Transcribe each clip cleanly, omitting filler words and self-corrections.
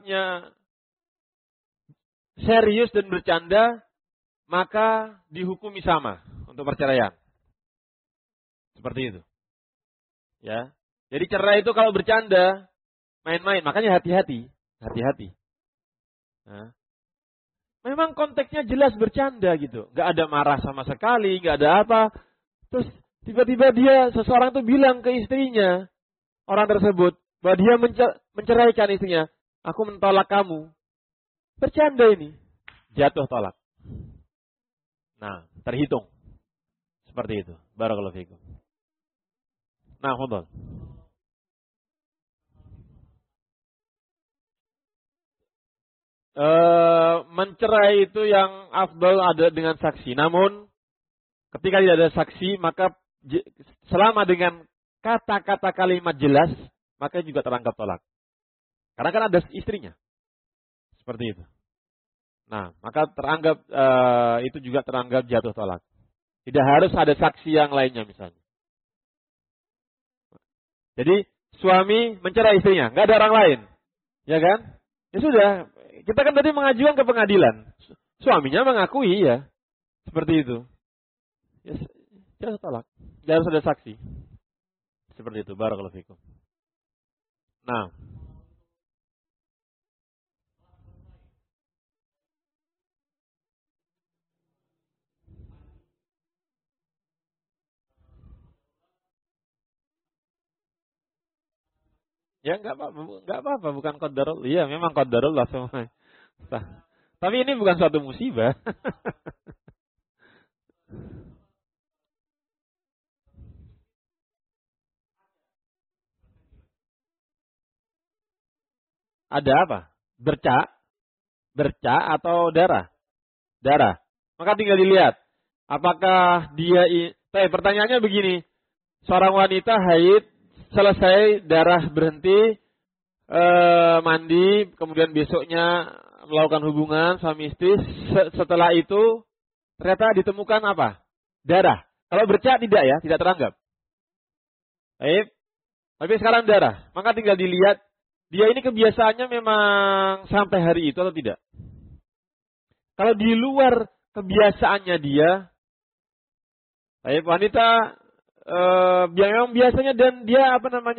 sifatnya serius dan bercanda, maka dihukumi sama untuk perceraian. Seperti itu. Ya. Jadi cerai itu kalau bercanda, main-main, makanya hati-hati. Hati-hati. Nah, memang konteksnya jelas bercanda gitu. Gak ada marah sama sekali, gak ada apa. Terus tiba-tiba seseorang tuh bilang ke istrinya, orang tersebut, bahwa dia menceraikan istrinya. Aku mentolak kamu. Bercanda ini. Jatuh tolak. Nah, terhitung. Seperti itu. Barakallahu fikum. Nah, fadhal. Mencerai itu yang afdal ada dengan saksi. Namun, ketika tidak ada saksi, maka selama dengan kata-kata kalimat jelas, maka juga teranggap tolak. Karena kan ada istrinya. Seperti itu. Nah, maka teranggap itu juga teranggap jatuh tolak. Tidak harus ada saksi yang lainnya misalnya. Jadi suami mencerai istrinya, nggak ada orang lain, ya kan? Ya sudah, kita kan tadi mengajukan ke pengadilan. Suaminya mengakui ya, seperti itu. Ya, jatuh tolak. Tidak harus ada saksi. Seperti itu. Barakallahu fikum. Nah. Ya enggak apa-apa, bukan qadarullah. Iya, memang qadarullah semua. Tapi ini bukan suatu musibah. Ada apa? Bercak atau darah? Darah. Maka tinggal dilihat. Apakah pertanyaannya begini. Seorang wanita haid, selesai darah berhenti, mandi, kemudian besoknya melakukan hubungan suami istri. Setelah itu ternyata ditemukan apa? Darah. Kalau bercak tidak ya, tidak teranggap. Baik. Tapi sekarang darah. Maka tinggal dilihat, dia ini kebiasaannya memang sampai hari itu atau tidak. Kalau di luar kebiasaannya dia, baik wanita memang biasanya dan dia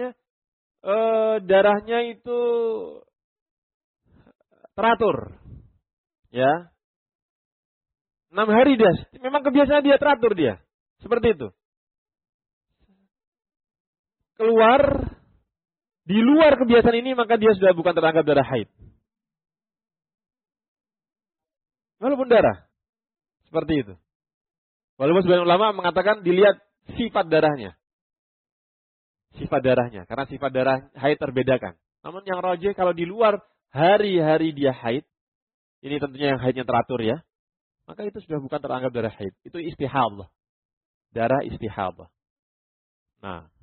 darahnya itu teratur, ya 6 hari dia, memang kebiasaan dia teratur dia, seperti itu. Keluar di luar kebiasaan ini maka dia sudah bukan teranggap darah haid, walaupun darah, seperti itu. Walaupun sebagian ulama mengatakan dilihat sifat darahnya. Sifat darahnya. Karena sifat darah haid terbedakan. Namun yang rajih kalau di luar hari-hari dia haid. Ini tentunya yang haidnya teratur ya. Maka itu sudah bukan teranggap darah haid. Itu istihadah. Darah istihadah. Nah.